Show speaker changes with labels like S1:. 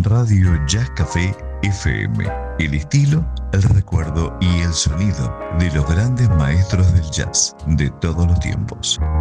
S1: Radio Jazz Café FM. El estilo, el recuerdo y el sonido de los grandes maestros del jazz de todos los tiempos.